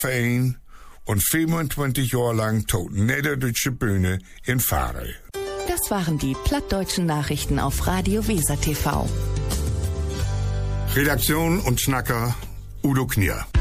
Verein und 25 Jahre lang tot Niederdeutsche Bühne in Fahre. Das waren die plattdeutschen Nachrichten auf Radio Weser TV. Redaktion und Schnacker Udo Knier.